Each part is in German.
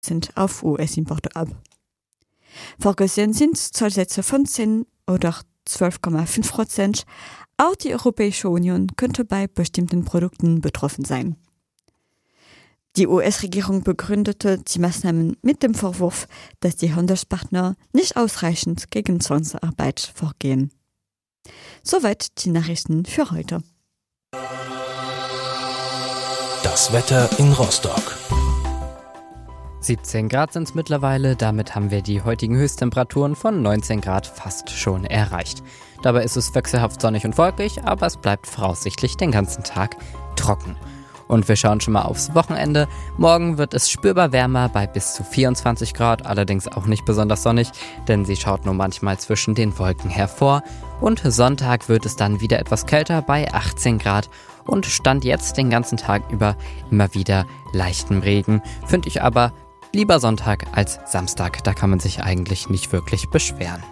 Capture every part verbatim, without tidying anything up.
sind auf U S-Importe ab. Vorgesehen sind Zollsätze von zehn oder zwölf Komma fünf Prozent. Auch die Europäische Union könnte bei bestimmten Produkten betroffen sein. Die U S-Regierung begründete die Maßnahmen mit dem Vorwurf, dass die Handelspartner nicht ausreichend gegen Zwangsarbeit vorgehen. Soweit die Nachrichten für heute. Das Wetter in Rostock. siebzehn Grad sind es mittlerweile, damit haben wir die heutigen Höchsttemperaturen von neunzehn Grad fast schon erreicht. Dabei ist es wechselhaft sonnig und wolkig, aber es bleibt voraussichtlich den ganzen Tag trocken. Und wir schauen schon mal aufs Wochenende. Morgen wird es spürbar wärmer bei bis zu vierundzwanzig Grad, allerdings auch nicht besonders sonnig, denn sie schaut nur manchmal zwischen den Wolken hervor. Und Sonntag wird es dann wieder etwas kälter bei achtzehn Grad und stand jetzt den ganzen Tag über immer wieder leichten Regen. Finde ich aber lieber Sonntag als Samstag, da kann man sich eigentlich nicht wirklich beschweren.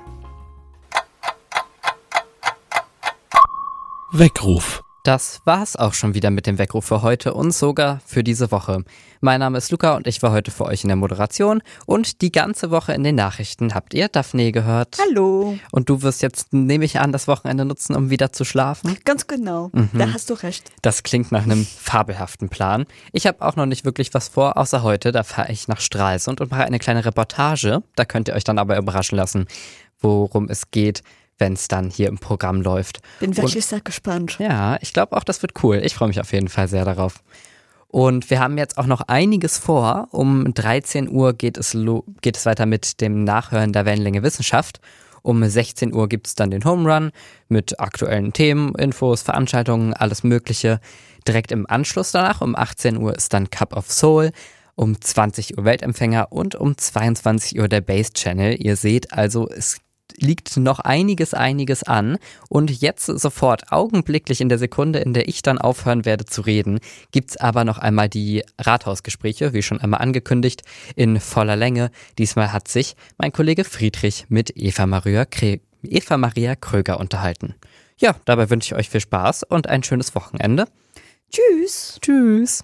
Weckruf. Das war's auch schon wieder mit dem Weckruf für heute und sogar für diese Woche. Mein Name ist Luca und ich war heute für euch in der Moderation und die ganze Woche in den Nachrichten habt ihr Daphne gehört. Hallo. Und du wirst jetzt, nehme ich an, das Wochenende nutzen, um wieder zu schlafen? Ganz genau, Mhm. da hast du recht. Das klingt nach einem fabelhaften Plan. Ich habe auch noch nicht wirklich was vor, außer heute. Da fahre ich nach Stralsund und mache eine kleine Reportage. Da könnt ihr euch dann aber überraschen lassen, worum es geht, wenn es dann hier im Programm läuft. Bin wirklich Und, sehr gespannt. ja, ich glaube auch, das wird cool. Ich freue mich auf jeden Fall sehr darauf. Und wir haben jetzt auch noch einiges vor. Um dreizehn Uhr geht es, lo- geht es weiter mit dem Nachhören der Wellenlänge Wissenschaft. Um sechzehn Uhr gibt es dann den Home Run mit aktuellen Themen, Infos, Veranstaltungen, alles Mögliche. Direkt im Anschluss danach, um achtzehn Uhr ist dann Cup of Soul. Um zwanzig Uhr Weltempfänger und um zweiundzwanzig Uhr der Base Channel. Ihr seht also, es liegt noch einiges, einiges an. Und jetzt sofort, augenblicklich in der Sekunde, in der ich dann aufhören werde zu reden, gibt's aber noch einmal die Rathausgespräche, wie schon einmal angekündigt, in voller Länge. Diesmal hat sich mein Kollege Friedrich mit Eva Maria, Kre- Eva Maria Kröger unterhalten. Ja, dabei wünsche ich euch viel Spaß und ein schönes Wochenende. Tschüss. Tschüss.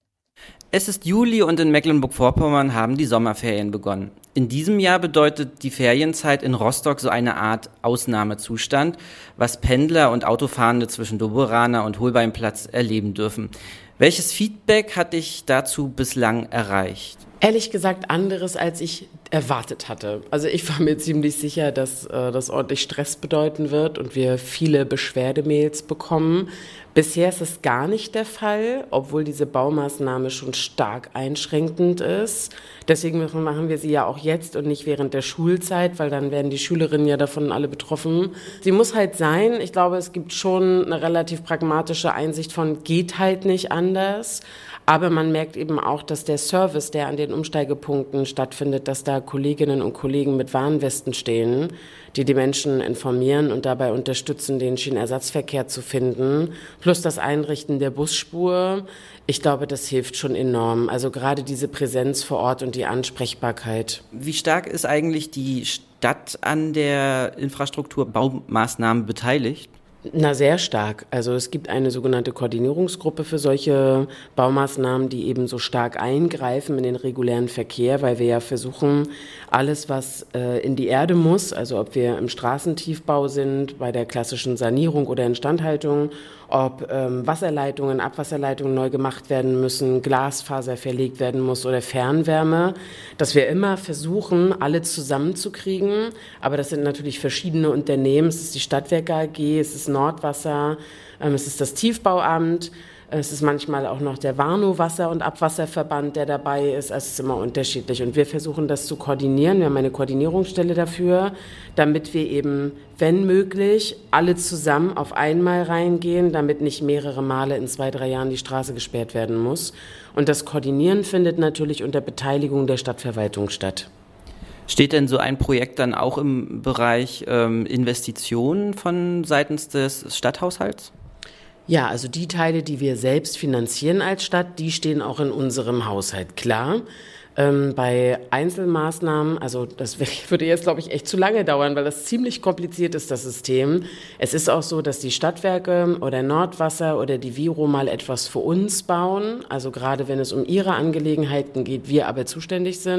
Es ist Juli und in Mecklenburg-Vorpommern haben die Sommerferien begonnen. In diesem Jahr bedeutet die Ferienzeit in Rostock so eine Art Ausnahmezustand, was Pendler und Autofahrende zwischen Doberaner und Holbeinplatz erleben dürfen. Welches Feedback hat dich dazu bislang erreicht? Ehrlich gesagt anderes, als ich erwartet hatte. Also ich war mir ziemlich sicher, dass äh, das ordentlich Stress bedeuten wird und wir viele Beschwerdemails bekommen. Bisher ist es gar nicht der Fall, obwohl diese Baumaßnahme schon stark einschränkend ist. Deswegen machen wir sie ja auch jetzt und nicht während der Schulzeit, weil dann werden die Schülerinnen ja davon alle betroffen. Sie muss halt sein. Ich glaube, es gibt schon eine relativ pragmatische Einsicht von, geht halt nicht anders. Aber man merkt eben auch, dass der Service, der an den Umsteigepunkten stattfindet, dass da Kolleginnen und Kollegen mit Warnwesten stehen, die die Menschen informieren und dabei unterstützen, den Schienenersatzverkehr zu finden, plus das Einrichten der Busspur. Ich glaube, das hilft schon enorm. Also gerade diese Präsenz vor Ort und die Ansprechbarkeit. Wie stark ist eigentlich die Stadt an der Infrastrukturbaumaßnahmen beteiligt? Na, sehr stark. Also es gibt eine sogenannte Koordinierungsgruppe für solche Baumaßnahmen, die eben so stark eingreifen in den regulären Verkehr, weil wir ja versuchen, alles, was äh, in die Erde muss, also ob wir im Straßentiefbau sind, bei der klassischen Sanierung oder Instandhaltung, ob ähm, Wasserleitungen, Abwasserleitungen neu gemacht werden müssen, Glasfaser verlegt werden muss oder Fernwärme, dass wir immer versuchen, alle zusammenzukriegen. Aber das sind natürlich verschiedene Unternehmen. Es ist die Stadtwerke A G, es ist Nordwasser, ähm, es ist das Tiefbauamt, es ist manchmal auch noch der Warnow Wasser- und Abwasserverband, der dabei ist. Also es ist immer unterschiedlich. Und wir versuchen das zu koordinieren. Wir haben eine Koordinierungsstelle dafür, damit wir eben, wenn möglich, alle zusammen auf einmal reingehen, damit nicht mehrere Male in zwei, drei Jahren die Straße gesperrt werden muss. Und das Koordinieren findet natürlich unter Beteiligung der Stadtverwaltung statt. Steht denn so ein Projekt dann auch im Bereich ähm, Investitionen von seitens des Stadthaushalts? Ja, also die Teile, die wir selbst finanzieren als Stadt, die stehen auch in unserem Haushalt, klar. Ähm, bei Einzelmaßnahmen, also das würde jetzt, glaube ich, echt zu lange dauern, weil das ziemlich kompliziert ist, das System. Es ist auch so, dass die Stadtwerke oder Nordwasser oder die Viro mal etwas für uns bauen, also gerade wenn es um ihre Angelegenheiten geht, wir aber zuständig sind.